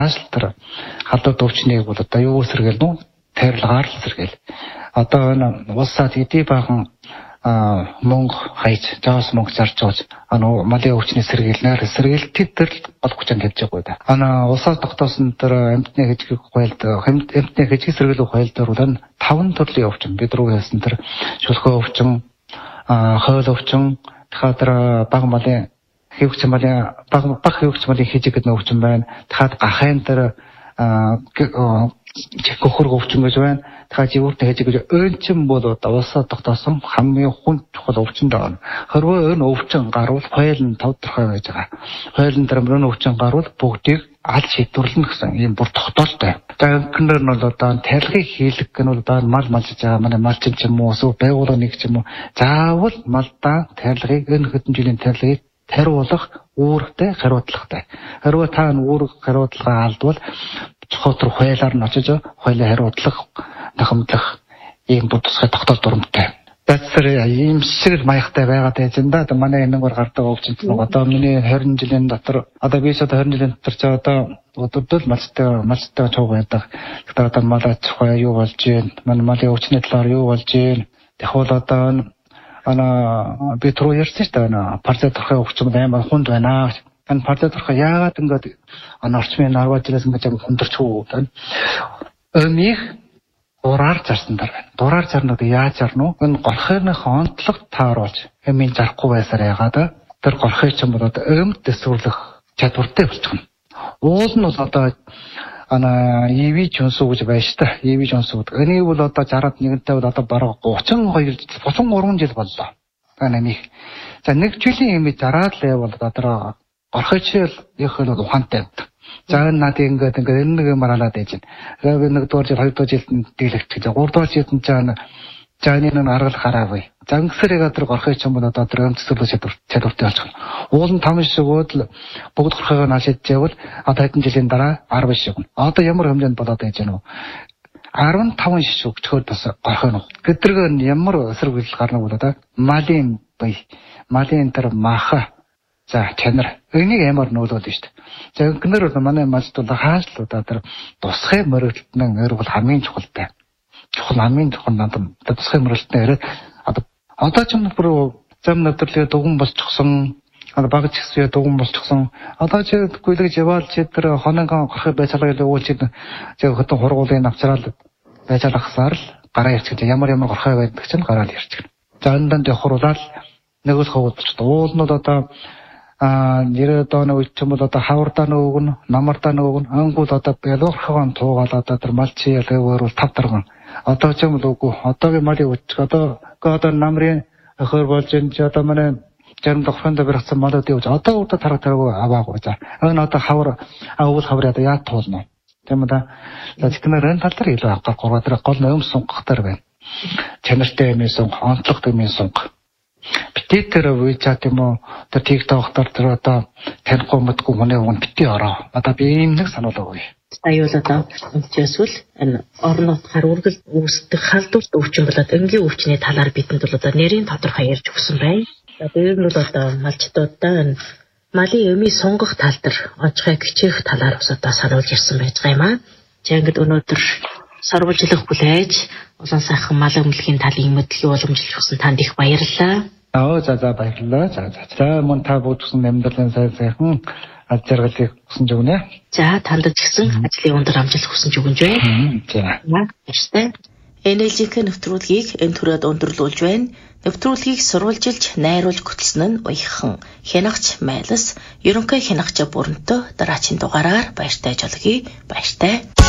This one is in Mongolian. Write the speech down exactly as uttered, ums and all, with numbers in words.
Аашилтар халдвар өвчнийг бол одоо юу сэргээл нүү тайрлагаар л сэргээл. Одоо энэ улсад эдий бахан мөнгө хайж, жаас мөнгө зарж байгаа ано малын өвчний сэргээлнээр сэргээл тэр гол хүчин тавьж байгаа да. Ана улсаар тогтоосон тэр амьтны хэжгийг хуйлд амьтны хэжгийг сэргээлүү хуйлдаар бол таван төрлийн өвчин бид рүү хэлсэн тэр шүлхөө өвчин, хоол өвчин, тэгэхээр баг малын хэвч малын баг баг хэвч малын хэжиг гэдэг өвчин байна. Тэгэхээр гахайн тэр чекохор өвчин гэж байна. Тэгэхээр живүүртэй хэжиг гэж өөнчин бол улсаар тогтоосон хамгийн хүн чухал өвчин даана. Хэрвээ энэ өвчин гарвал хойл нь тодорхой байж байгаа. Хойл нь тэр мөрөн өвчин гарвал бүгдийг аль шийдвэрлэнэ гэсэн ийм бүр тогтоолтой. Тэгээд гэнээр нь бол одоо тайлгыг хийлгэх гэн бол одоо мал малж байгаа манай малчин ч юм уу эсвэл байгууллага нэг ч юм уу заавал малдаа тайлгыг энэ хэдэн жилийн тайлгыг хариулах үүрэгтэй хариуцлагатай. Хэрвээ та үүрэг хариуцлага алдвал цохотор хойлоор нь очиж хойлоо хариуцлах нахамдлах ийм тусгай тогтоол дурамттай. Тэсэр ийм шиг маягтай байгаад байж энэ да манай энэгээр гардаг өвчнөд одоо миний хорин жилийн дотор одоо би ч одоо хорин жилийн дотор ч одоо өдөртөл малцтай малцтай чог байдаг. Тэгэхээр одоо малаа цохоо юу болж гин манай малын өвчний талаар юу болж гин тэгвэл одоо ана би түрүү ярьсан шүү дээ ана парцет төрхөө өвчин амар хүнд байна. Энэ парцет төрхөө яагаад ингэж ана орчмын арваад жилээс ингэж хүндэрч үү гэдэг. Өмих дураар зарсан даа байна. Дураар зарнууд яаж зарна вэ? Энэ голхойны онцлог тааруулж эмийн зарахгүй байсаар яагаад тэр голхой ч юм бол одоо өмд дэсвэрлэх чадвартай болчихно. Уул нь бол одоо ана ивэ жонсоо гэж байна шүү дээ. ивэ жонсоо гэдэг. Энийг бол одоо шараад нэгэнтэй бол одоо бараг тридцать two тридцать three жил боллоо. Ана нэг. За нэг жилийн имийг зараад л бол одоо орхичл их л ухаантай. За энэ над ингээд ингээд энэ нэг маралаад байж байна. нэг дугаар жил хоёр дугаар жилд дийлэгч гэж гурав дугаар жилд нь жаана жааны нэг аргал хараагүй. За ингэсэрэг одоо орхич юм бол одоо тэр өмцөлөө чадвартай болчихно. Уул нь таван шиг өгөөд бүгд орхойгоо наашиж явбал одоо хэдэн жилийн дараа арван шиг өгнө. Одоо ямар хэмжээнд болоод байж гэнэ вэ? арвантав шиг өгчхөд бас орхойно. Гэдрэг ямар эсрэг үйлдэл гарна бол одоо малын бай, малын тэр маха за чанар энийг ямар нөлөөлнө шүү дээ. За гэнээр бол манай малд бол хаалтлуудаа тэр тусгай мөрөгдөлтнэн эр бол хамгийн чухалтай. Чухал хамгийн чухал надад тусгай мөрөгдөлтнэн ирээд одоо одоо ч юм бүр зам нэвтрлээ дугуун болчихсон одоо багц хэсвээ дугуун болчихсон одоо чи гүйлгэж яваал чи тэр хоногоо гарах байцаалагаа уулж чи хөтөн хургуулын авчраал байцаалагсаар л гараа ирчих ямар ямар горхой байдаг чинь гараал ирчих. За энэ дэнд явхруулаад нэг л хөвөлч уулнууд одоо а нэрээд оноо үеч юм бол одоо хавардаа нөгөг нь намардаа нөгөг нь ангууд одоо ялуурхан туугаал одоо тэр малчи ялгаагаар бол тав дарган одоо ч юм бол үгүй одоогийн малын үеч одоо одоо намрын өхөр болж энэ ч одоо манай зарим дохронд барьсан малууд явж одоо удаа тарах тараагүй аваагүй за энэ одоо хавар авал хавар одоо яа туулна тийм үү да зөвхөн энэ тал дээр илүү авах гол тэр гол нөм сунгах дээр байна чанартай юм сунг онцлог юм сунг битээ тэр үеичат юм уу тэр TikTok дээр тэр одоо танихгүй мэдгүй хүний өгн битээ ороо одоо би ийм нэг сануулаагүй аюул одоо өнчөөсвөл энэ орон нутгаар үргэлж үүсдэг халдварт өвчин болоод энгийн өвчний талаар бидэнд бол одоо нэрийн тодорхой ярьж өгсөн байна. Тэр нь бол одоо малчдуудаа энэ малын эмийн сонгох тал дээр онцгой гिचээх талаар бас одоо сануулж ирсэн байж байгаа юм аа. За ингээд өнөөдөр сурвалжлах хүлээж улаан сайхан мал өмлөгийн талын мэдлэгийг уламжлах гэсэн танд их баярлалаа. Аа за за баярлалаа. За за. За мөн та бүгдсэн амьдралын сайн сайхан аз жаргалыг хүсэж өгнө. За танд ч гэсэн ажлын өндөр амжилт хүсэж өгнө жөө. За. Баярлалаа. эн эл жи-ийн нэвтрүүлгийг энэ түрээд өндөрлүүлж байна. Нэвтрүүлгийг сурвалжилж, найруулж хөтлсөн нь уяхан хянагч Майлас, ерөнхий хянагч Бүрэнтөө дараагийн дугаараар баяртай жолгий. Баяртай.